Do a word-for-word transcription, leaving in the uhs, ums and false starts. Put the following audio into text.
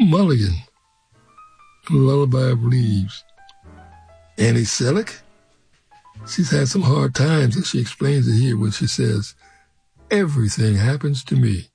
Mulligan, Lullaby of Leaves. Annie Selick, she's had some hard times, and she explains it here when she says, everything happens to me.